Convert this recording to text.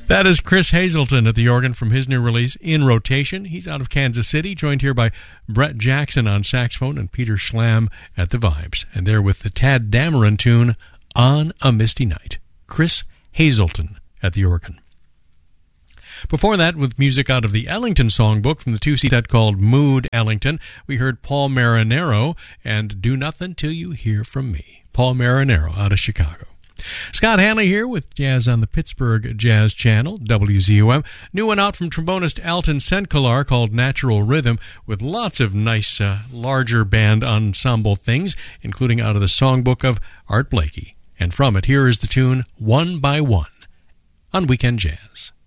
That is Chris Hazelton at the organ from his new release, In Rotation. He's out of Kansas City, joined here by Brett Jackson on saxophone and Peter Schlam at the vibes. And they're with the Tad Dameron tune, On a Misty Night. Chris Hazelton at the organ. Before that, with music out of the Ellington songbook from the two-CD set called Mood Ellington, we heard Paul Marinero and Do Nothing Till You Hear From Me. Paul Marinero out of Chicago. Scott Hanley here with Jazz on the Pittsburgh Jazz Channel, WZUM. New one out from trombonist Alton Senkelar called Natural Rhythm, with lots of nice, larger band ensemble things, including out of the songbook of Art Blakey. And from it, here is the tune One by One on Weekend Jazz.